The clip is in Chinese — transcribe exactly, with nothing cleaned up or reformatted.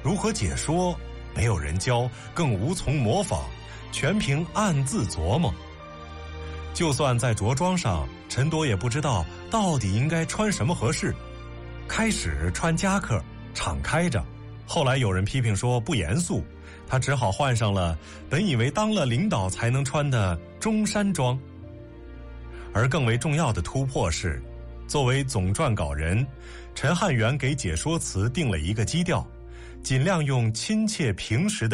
如何解说，没有人教，更无从模仿，全凭暗自琢磨。就算在着装上，陈铎也不知道到底应该穿什么合适。开始穿夹克，敞开着，后来有人批评说不严肃，他只好换上了本以为当了领导才能穿的中山装。而更为重要的突破是，作为总撰稿人，陈汉元给解说词定了一个基调，尽量用亲切平实的